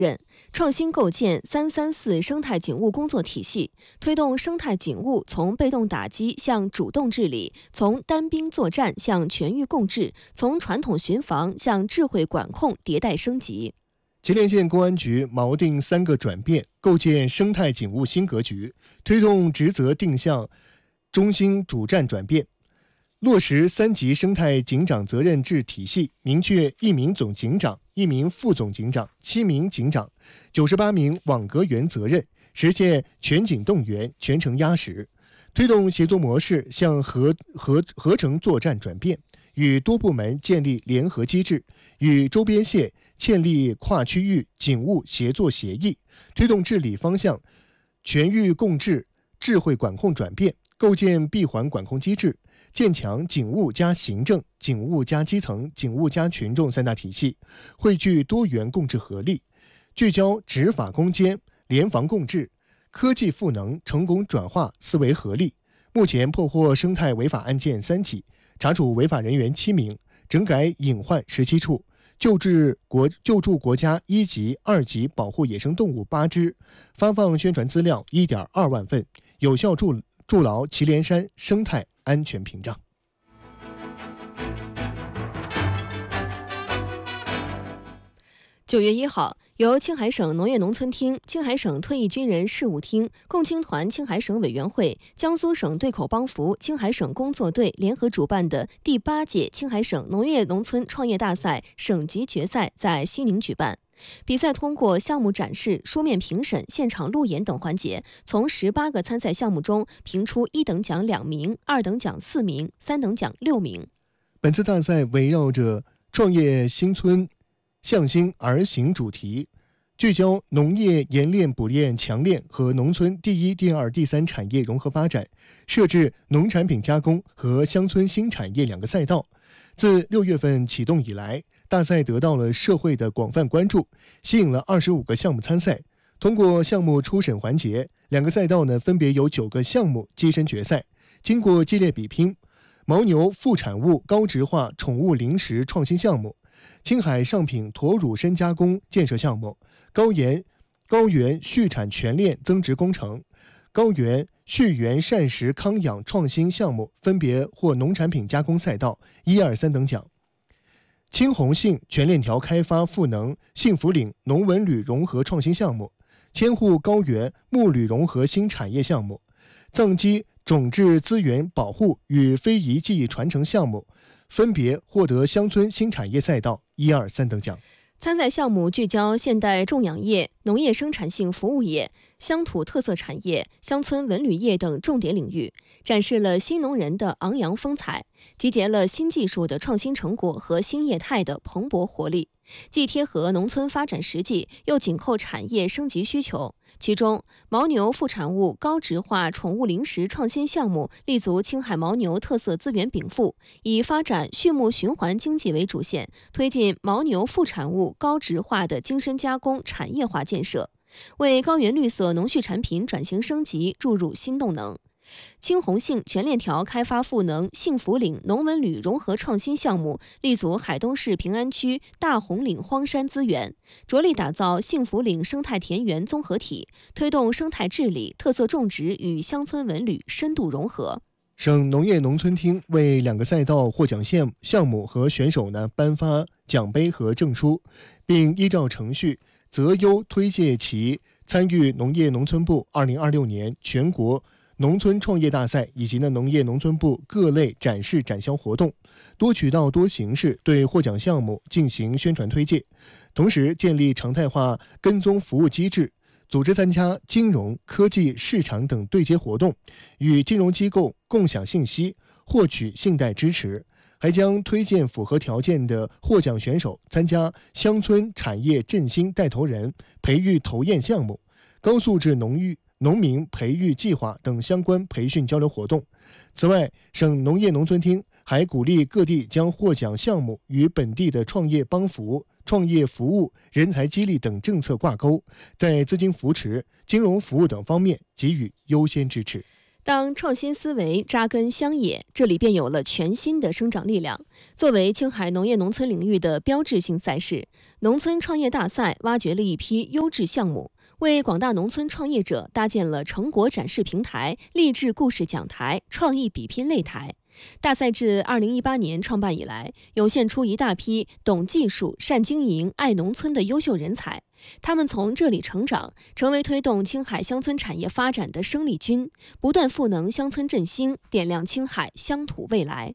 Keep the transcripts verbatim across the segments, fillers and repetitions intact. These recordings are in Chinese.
任，创新构建三三四生态警务工作体系，推动生态警务从被动打击向主动治理，从单兵作战向全域共治，从传统巡防向智慧管控迭代升级。 祁连县公安局锚定三个转变，构建生态警务新格局，推动职责定向中心主战转变，落实三级生态警长责任制体系，明确一名总警长、一名副总警长、七名警长、九十八名网格员责任，实现全警动员、全程压实，推动协作模式向合合合成作战转变，与多部门建立联合机制，与周边县建立跨区域警务协作协议，推动治理方向全域共治、智慧管控转变，构建闭环管控机制，建强警务加行政、警务加基层、警务加群众三大体系，汇聚多元共治合力，聚焦执法攻坚、联防共治、科技赋能、成功转化思维合力。目前破获生态违法案件三起，查处违法人员七名，整改隐患十七处，救治国救助国家一级、二级保护野生动物八只，发放宣传资料一点二万份，有效筑筑牢祁连山生态安全屏障。 九月一号，由青海省农业农村厅、青海省退役军人事务厅、共青团青海省委员会、江苏省对口帮扶青海省工作队联合主办的第八届青海省农业农村创业大赛省级决赛在西宁举办。比赛通过项目展示、书面评审、现场路演等环节，从十八个参赛项目中评出一等奖两名、二等奖四名、三等奖六名。 本次大赛围绕着创业新村向心而行主题，聚焦农业冶炼、捕炼、强炼和农村第一、第二、第三产业融合发展，设置农产品加工和乡村新产业两个赛道。自六月份启动以来，大赛得到了社会的广泛关注，吸引了二十五个项目参赛。通过项目初审环节，两个赛道呢分别有九个项目跻身决赛。经过激烈比拼，牦牛副产物高质化宠物零食创新项目、青海上品驼乳深加工建设项目、高原高原畜产全链增值工程、高原畜源膳食康养创新项目分别获农产品加工赛道一二三等奖。青红杏全链条开发赋能幸福岭农文旅融合创新项目、千户高原木铝融合新产业项目、藏基种质资源保护与非遗技艺传承项目分别获得乡村新产业赛道一二三等奖。 参赛项目聚焦现代种养业、农业生产性服务业、乡土特色产业、乡村文旅业等重点领域，展示了新农人的昂扬风采，集结了新技术的创新成果和新业态的蓬勃活力，既贴合农村发展实际，又紧扣产业升级需求。其中，牦牛副产物高质化宠物零食创新项目立足青海牦牛特色资源禀赋，以发展畜牧循环经济为主线，推进牦牛副产物高质化的精深加工产业化建设，为高原绿色农畜产品转型升级注入新动能。青红杏全链条开发赋能幸福岭农文旅融合创新项目立足海东市平安区大红岭荒山资源，着力打造幸福岭生态田园综合体，推动生态治理、特色种植与乡村文旅深度融合。 省农业农村厅为两个赛道获奖项项目和选手呢颁发奖杯和证书，并依照程序择优推介其参与农业农村部二零二六年全国农村创业大赛以及呢农业农村部各类展示展销活动，多渠道多形式对获奖项目进行宣传推介，同时建立常态化跟踪服务机制，组织参加金融、科技、市场等对接活动，与金融机构共享信息，获取信贷支持，还将推荐符合条件的获奖选手参加乡村产业振兴带头人培育投研项目、高素质农育农民培育计划等相关培训交流活动。此外，省农业农村厅还鼓励各地将获奖项目与本地的创业帮扶、创业服务、人才激励等政策挂钩，在资金扶持、金融服务等方面给予优先支持。 当创新思维扎根乡野，这里便有了全新的生长力量。作为青海农业农村领域的标志性赛事，农村创业大赛挖掘了一批优质项目，为广大农村创业者搭建了成果展示平台、励志故事讲台、创意比拼擂台。大赛自二零一八年创办以来，涌现出一大批懂技术、善经营、爱农村的优秀人才。他们从这里成长，成为推动青海乡村产业发展的生力军，不断赋能乡村振兴，点亮青海乡土未来。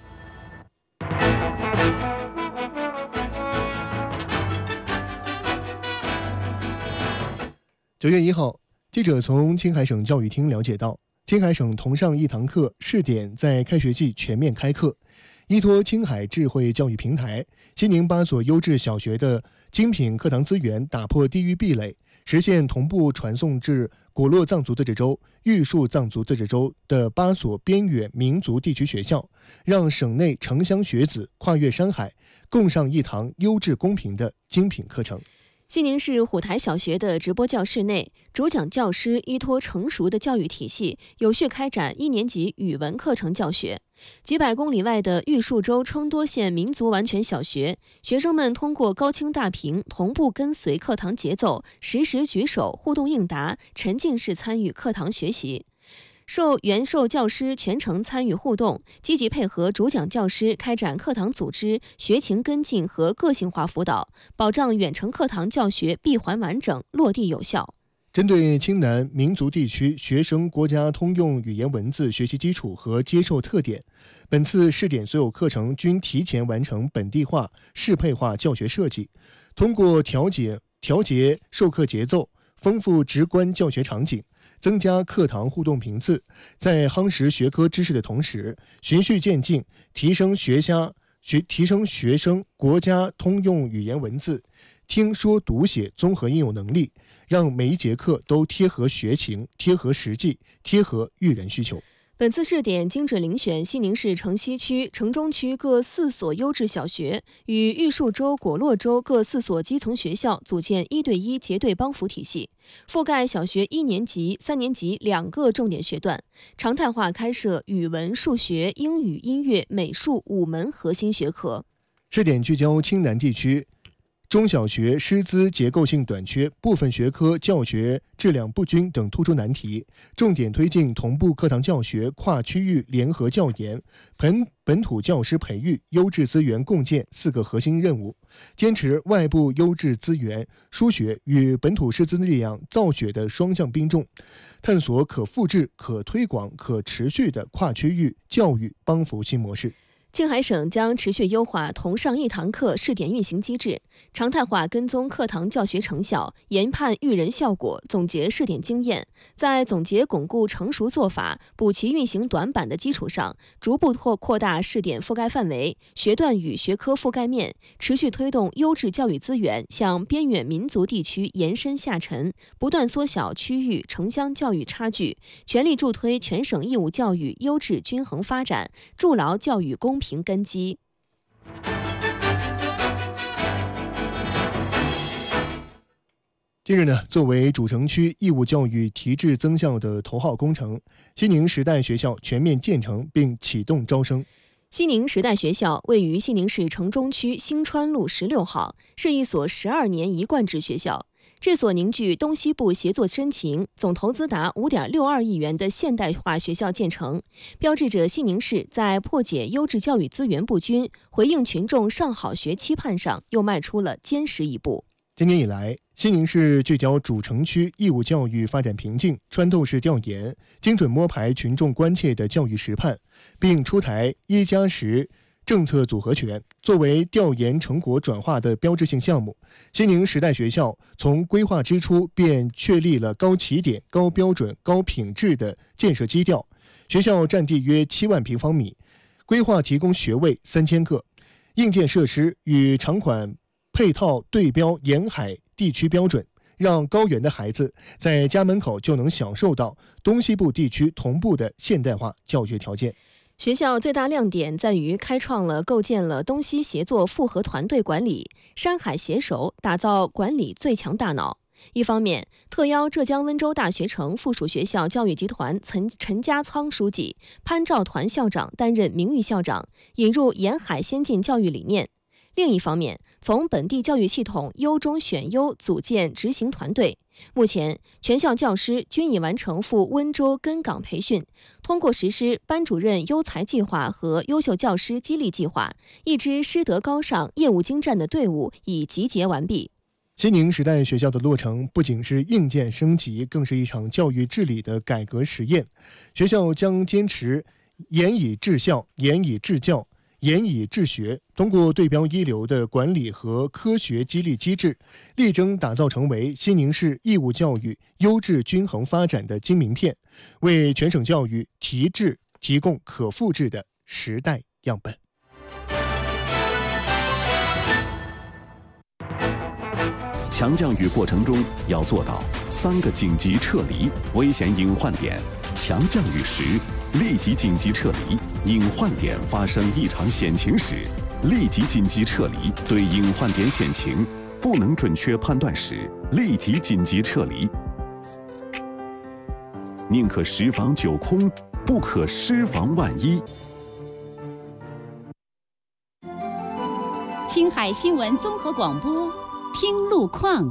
九月一号，记者从青海省教育厅了解到，青海省同上一堂课试点在开学季全面开课。依托青海智慧教育平台，西宁八所优质小学的精品课堂资源打破地域壁垒，实现同步传送至果洛藏族自治州、玉树藏族自治州的八所边远民族地区学校，让省内城乡学子跨越山海，共上一堂优质公平的精品课程。 西宁市虎台小学的直播教室内，主讲教师依托成熟的教育体系，有序开展一年级语文课程教学。几百公里外的玉树州昌多县民族完全小学，学生们通过高清大屏同步跟随课堂节奏，实时举手互动应答，沉浸式参与课堂学习。受原授教师全程参与互动，积极配合主讲教师开展课堂组织、学情跟进和个性化辅导，保障远程课堂教学闭环完整、落地有效。 针对青南民族地区学生国家通用语言文字学习基础和接受特点，本次试点所有课程均提前完成本地化、适配化教学设计，通过调节调节授课节奏，丰富直观教学场景，增加课堂互动频次，在夯实学科知识的同时，循序渐进提升学家学提升学生国家通用语言文字听说读写综合应用能力，让每一节课都贴合学情、贴合实际、贴合育人需求。 本次试点精准遴选西宁市城西区、城中区各四所优质小学，与玉树州、果洛州各四所基层学校组建一对一结对帮扶体系，覆盖小学一年级、三年级两个重点学段，常态化开设语文、数学、英语、音乐、美术五门核心学科。 试点聚焦青南地区中小学师资结构性短缺、部分学科教学质量不均等突出难题，重点推进同步课堂教学、跨区域联合教研、本本土教师培育、优质资源共建四个核心任务，坚持外部优质资源输血与本土师资力量造血的双向并重，探索可复制、可推广、可持续的跨区域教育帮扶新模式。 青海省将持续优化同上一堂课试点运行机制，常态化跟踪课堂教学成效，研判育人效果，总结试点经验，在总结巩固成熟做法、补齐运行短板的基础上，逐步扩扩大试点覆盖范围、学段与学科覆盖面，持续推动优质教育资源向边远民族地区延伸下沉，不断缩小区域城乡教育差距，全力助推全省义务教育优质均衡发展，筑牢教育公平平根基。 近日呢，作为主城区义务教育提质增效的头号工程，西宁时代学校全面建成并启动招生。 西宁时代学校位于西宁市城中区新川路十六号，是一所十二年一贯制学校。这所凝聚东西部协作深情、总投资达五点六二亿元的现代化学校建成，标志着西宁市在破解优质教育资源不均、回应群众上好学期盼上又迈出了坚实一步。 今年以来，西宁市聚焦主城区义务教育发展瓶颈，穿透式调研，精准摸排群众关切的教育实盼，并出台一加十政策组合拳。作为调研成果转化的标志性项目，西宁时代学校从规划之初便确立了高起点、高标准、高品质的建设基调。学校占地约七万平方米，规划提供学位三千个，硬件设施与场馆配套对标沿海地区标准，让高原的孩子在家门口就能享受到东西部地区同步的现代化教学条件。 学校最大亮点在于开创了构建了东西协作复合团队管理、山海携手，打造管理最强大脑。 一方面，特邀浙江温州大学城附属学校教育集团陈陈家仓书记、潘兆团校长担任名誉校长，引入沿海先进教育理念；另一方面，从本地教育系统优中选优组建执行团队。目前，全校教师均已完成赴温州根岗培训，通过实施班主任优才计划和优秀教师激励计划，一支师德高尚、业务精湛的队伍已集结完毕。 西宁时代学校的落成不仅是硬件升级，更是一场教育治理的改革实验。学校将坚持严以治校、严以治教、严以治学，通过对标一流的管理和科学激励机制，力争打造成为西宁市义务教育优质均衡发展的金名片，为全省教育提质提供可复制的时代样本。 强降雨过程中要做到三个紧急撤离危险隐患点：强降雨时立即紧急撤离，隐患点发生异常险情时立即紧急撤离，对隐患点险情不能准确判断时立即紧急撤离。宁可十防九空，不可失防万一。 青海新闻综合广播，听路况。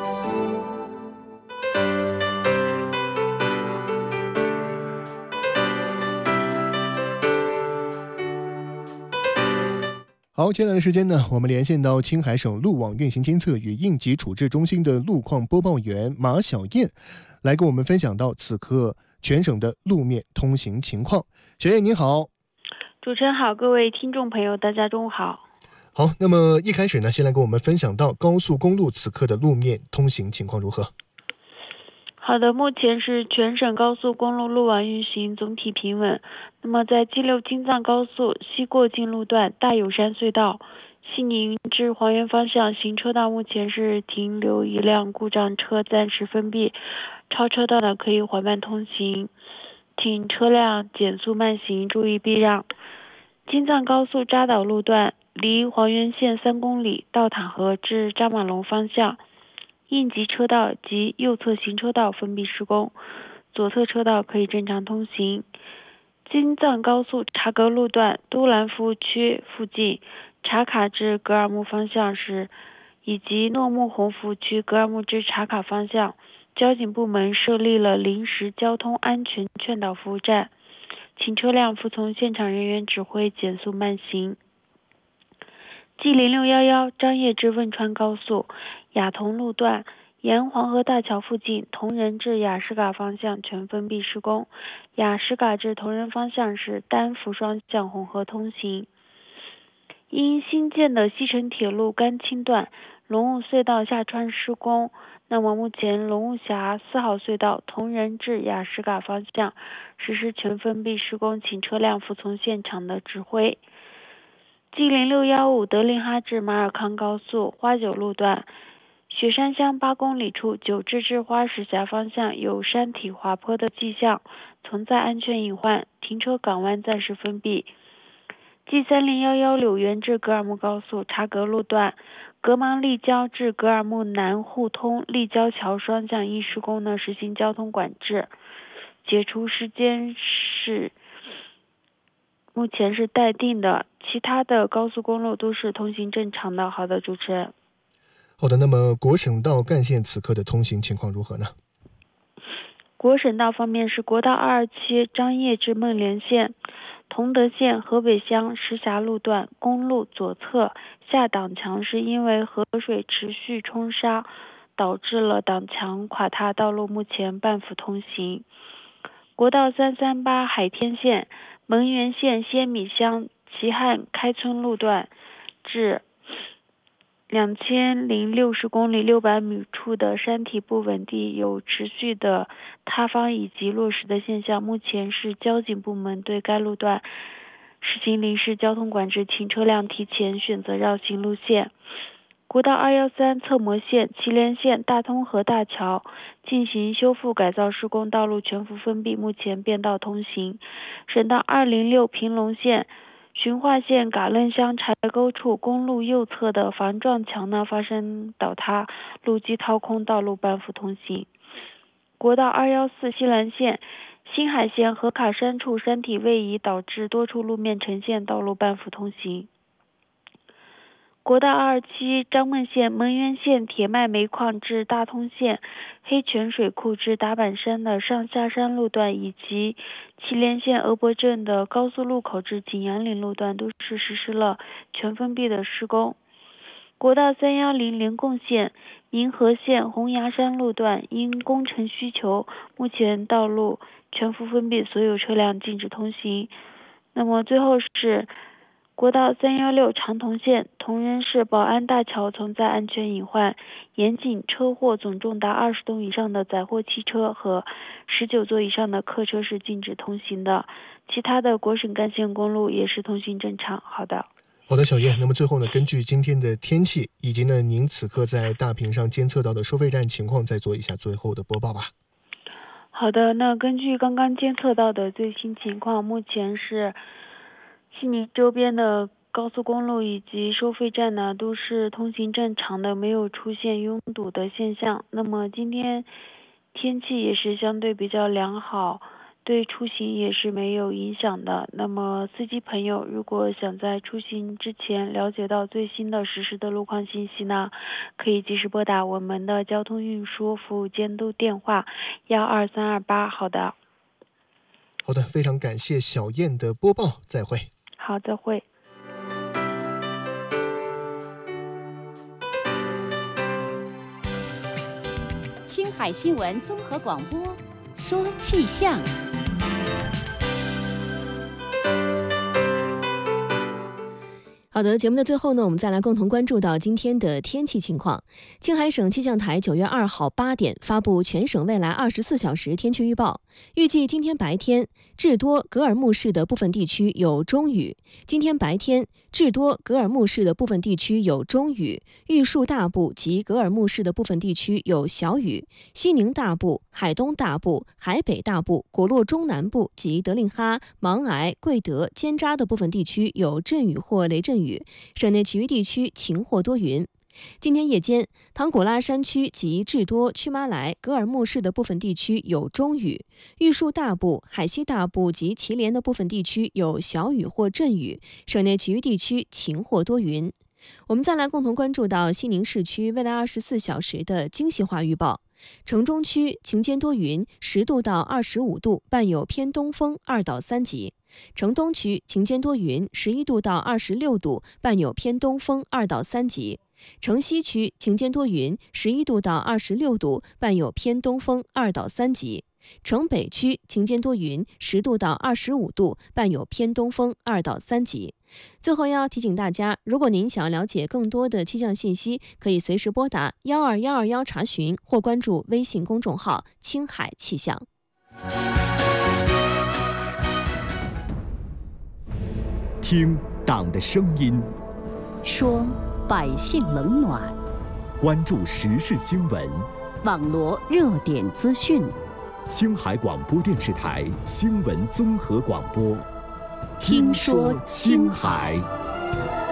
好，接下来的时间呢，我们连线到青海省路网运行监测与应急处置中心的路况播报员马小燕，来跟我们分享到此刻全省的路面通行情况。小燕您好。 主持人好，各位听众朋友大家中午好。 好，那么一开始呢，先来跟我们分享到高速公路此刻的路面通行情况如何？ 好的，目前是全省高速公路路网运行总体平稳。那么在 G 六 京藏高速西过境路段大有山隧道西宁至黄原方向行车道，目前是停留一辆故障车，暂时封闭，超车道呢可以缓慢通行，请车辆减速慢行，注意避让。京藏高速扎导路段离黄原县三公里，到塔河至扎马龙方向应急车道及右侧行车道封闭施工，左侧车道可以正常通行。京藏高速察格路段都兰服务区附近察卡至格尔木方向时，以及诺木洪服务区格尔木至察卡方向，交警部门设立了临时交通安全劝导服务站，请车辆服从现场人员指挥减速慢行。G 零六一一张掖至汶川高速雅同路段沿黄河大桥附近同仁至雅什嘎方向全封闭施工，雅什嘎至同仁方向是单幅双向混合通行。因新建的西成铁路甘青段龙雾隧道下穿施工，那么目前龙雾峡四号隧道同仁至雅什嘎方向实施全封闭施工，请车辆服从现场的指挥。G 零六一五德令哈至马尔康高速花九路段雪山乡八公里处九至至花石峡方向有山体滑坡的迹象，存在安全隐患，停车港湾暂时封闭。G 三零一一柳园至格尔木高速察格路段格芒立交至格尔木南互通立交桥双向因施工呢实行交通管制，解除时间是目前是待定的，其他的高速公路都是通行正常的。好的，主持人。 好的，那么国省道干线此刻的通行情况如何呢？ 国省道方面是国道二二七张掖至孟连县同德县河北乡石峡路段公路左侧下挡墙是因为河水持续冲沙导致了挡墙垮塌，道路目前半幅通行。国道三三八海天县蒙源县仙米乡齐汉开村路段至两千零六十公里六百米处的山体不稳地有持续的塌方以及落石的现象，目前是交警部门对该路段实行临时交通管制，请车辆提前选择绕行路线。国道二一三侧模县祁连县大通河大桥进行修复改造施工，道路全幅封闭，目前变道通行。省道二零六平龙县循化县嘎楞乡柴沟处公路右侧的防撞墙呢发生倒塌，路基掏空，道路半幅通行。国道二一四西兰县新海县河卡山处山体位移，导致多处路面呈现道路半幅通行。国道二二七张孟县蒙渊县铁脉煤矿至大通县黑泉水库至达坂山的上下山路段，以及祁连县鹅博镇的高速路口至景阳岭路段都是实施了全封闭的施工。国道三一零临贡县宁河县红崖山路段因工程需求，目前道路全幅封闭，所有车辆禁止通行。那么最后是国道三一六长桐县铜仁市宝安大桥存在安全隐患，严禁车祸总重达二十吨以上的载货汽车和十九座以上的客车是禁止通行的。其他的国省干线公路也是通行正常。好的。 好的，小叶。那么最后呢，根据今天的天气以及呢您此刻在大屏上监测到的收费站情况，再做一下最后的播报吧。 好的，那根据刚刚监测到的最新情况，目前是悉尼周边的高速公路以及收费站呢都是通行正常的，没有出现拥堵的现象。那么今天天气也是相对比较良好，对出行也是没有影响的。那么司机朋友如果想在出行之前了解到最新的实时的路况信息呢，可以及时拨打我们的交通运输服务监督电话幺二三二八。好的。 好的，非常感谢小燕的播报，再会。 好，再会。 青海新闻综合广播，说气象。 好的，节目的最后呢，我们再来共同关注到今天的天气情况。青海省气象台九月二号八点发布全省未来二十四小时天气预报，预计今天白天至多格尔木市的部分地区有中雨。今天白天至多格尔木市的部分地区有中雨，玉树大部及格尔木市的部分地区有小雨，西宁大部、海东大部、海北大部、果洛中南部及德令哈、芒崖、贵德、尖扎的部分地区有阵雨或雷阵雨，省内其余地区晴或多云。今天夜间，唐古拉山区及至多曲马来、格尔木市的部分地区有中雨，玉树大部、海西大部及祁连的部分地区有小雨或阵雨，省内其余地区晴或多云。我们再来共同关注到西宁市区未来二十四小时的精细化预报。城中区晴间多云，十度到二十五度，伴有偏东风二到三级。城东区晴间多云，十一度到二十六度，伴有偏东风二到三级。城西区晴间多云，十一度到二十六度，伴有偏东风二到三级。城北区晴间多云，十度到二十五度，伴有偏东风二到三级。最后要提醒大家，如果您想了解更多的气象信息，可以随时拨打幺二幺二幺查询，或关注微信公众号青海气象。 听党的声音， 说百姓冷暖， 关注时事新闻， 网罗热点资讯。 青海广播电视台新闻综合广播， 听说青海。